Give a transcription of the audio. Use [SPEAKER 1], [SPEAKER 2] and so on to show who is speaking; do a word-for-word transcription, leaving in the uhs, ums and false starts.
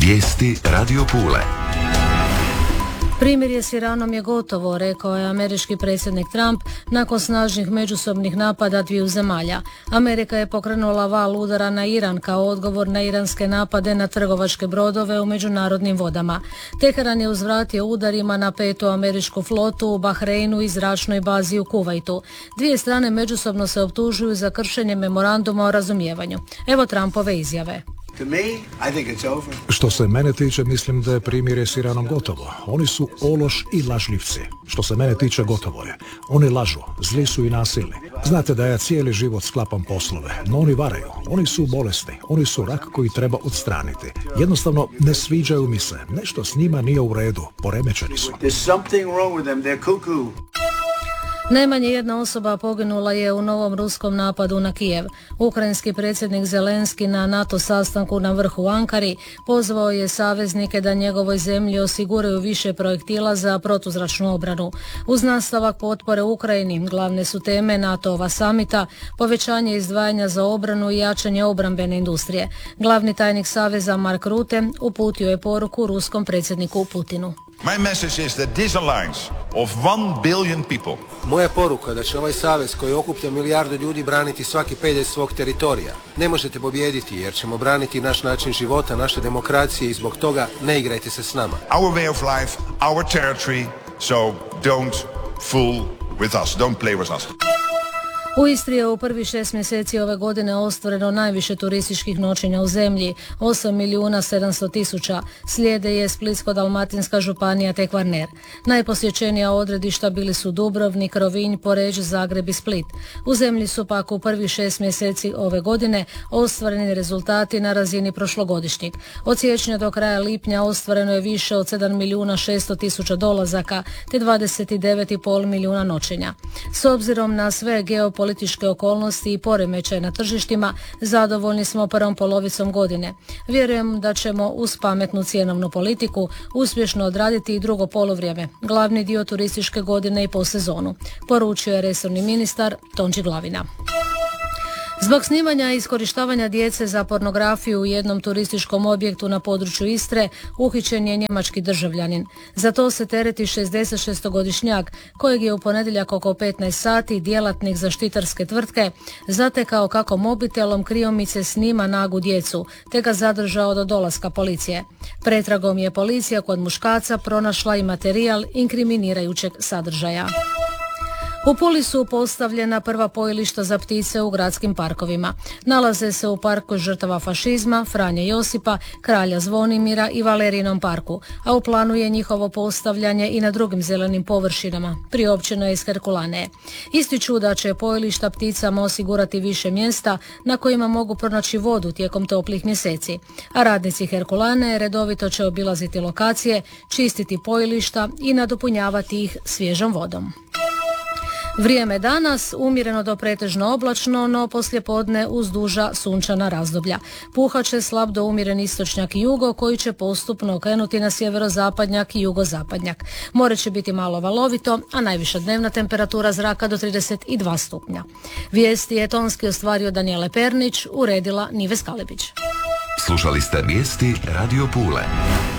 [SPEAKER 1] Vijesti Radio Pule.
[SPEAKER 2] Primirje s Iranom je gotovo, rekao je američki predsjednik Trump nakon snažnih međusobnih napada dviju zemalja. Amerika je pokrenula val udara na Iran kao odgovor na iranske napade na trgovačke brodove u međunarodnim vodama. Teheran je uzvratio udarima na petu američku flotu u Bahreinu i zračnoj bazi u Kuvajtu. Dvije strane međusobno se optužuju za kršenje memoranduma o razumijevanju. Evo Trumpove izjave.
[SPEAKER 3] Što se mene tiče, mislim da je primirje s Iranom gotovo. Oni su ološ i lažljivci. Što se mene tiče, gotovo je. Oni lažu, zli su i nasilni. Znate da ja cijeli život sklapam poslove, no oni varaju. Oni su bolesni, oni su rak koji treba odstraniti. Jednostavno ne sviđaju mi se. Nešto s njima nije u redu, poremećeni su.
[SPEAKER 2] Najmanje jedna osoba poginula je u novom ruskom napadu na Kijev. Ukrajinski predsjednik Zelenski na NATO sastanku na vrhu u Ankari pozvao je saveznike da njegovoj zemlji osiguraju više projektila za protuzračnu obranu. Uz nastavak potpore Ukrajini glavne su teme NATO-ova samita, povećanje izdvajanja za obranu i jačanje obrambene industrije. Glavni tajnik saveza Mark Rutte uputio je poruku ruskom predsjedniku Putinu.
[SPEAKER 4] My message is that this alliance of one billion people.
[SPEAKER 5] Moja poruka da će ovaj savez koji okuplja milijardu ljudi braniti svaki pedalj svog teritorija. Ne možete pobijediti jer ćemo braniti naš način života, naše demokracije i zbog toga ne igrajte se s nama.
[SPEAKER 4] Our way of life, our territory, so don't fool with us, don't play with us.
[SPEAKER 2] U Istri je u prvih šest mjeseci ove godine ostvareno najviše turističkih noćenja u zemlji, osam milijuna sedamsto tisuća. Slijede je Splitsko-dalmatinska županija te Kvarner. Najposjećenija odredišta bili su Dubrovnik, Rovinj, Poreč, Zagreb i Split. U zemlji su pak u prvih šest mjeseci ove godine ostvareni rezultati na razini prošlogodišnjeg. Od siječnja do kraja lipnja ostvareno je više od sedam milijuna šesto tisuća dolazaka te dvadeset devet i pol milijuna noćenja. S obzirom na sve geopolitičke političke okolnosti i poremećaje na tržištima, zadovoljni smo prvom polovicom godine. Vjerujem da ćemo uz pametnu cjenovnu politiku uspješno odraditi i drugo poluvrijeme, glavni dio turističke godine i po sezonu, poručio je resorni ministar Tonči Glavina. Zbog snimanja i iskorištavanja djece za pornografiju u jednom turističkom objektu na području Istre uhićen je njemački državljanin. Za to se tereti šezdesetšestogodišnjak kojeg je u ponedjeljak oko petnaest sati djelatnik zaštitarske tvrtke zatekao kako mobitelom kriomice snima nagu djecu, te ga zadržao do dolaska policije. Pretragom je policija kod muškaca pronašla i materijal inkriminirajućeg sadržaja. U Puli su postavljena prva pojilišta za ptice u gradskim parkovima. Nalaze se u parku žrtava fašizma, Franje Josipa, Kralja Zvonimira i Valerijinom parku, a u planu je njihovo postavljanje i na drugim zelenim površinama, priopćeno je iz Herkulane. Ističu da će pojilišta pticama osigurati više mjesta na kojima mogu pronaći vodu tijekom toplih mjeseci, a radnici Herkulane redovito će obilaziti lokacije, čistiti pojilišta i nadopunjavati ih svježom vodom. Vrijeme danas umjereno do pretežno oblačno, no poslijepodne uz duža sunčana razdoblja. Puhat će slab do umjeren istočnjak i jugo koji će postupno okrenuti na sjeverozapadnjak i jugozapadnjak. More će biti malo valovito, a najviša dnevna temperatura zraka do trideset dva stupnja. Vijesti je tonski ostvario Danijele Pernić, uredila Nive Skalebić.
[SPEAKER 1] Slušali ste vijesti Radio Pule.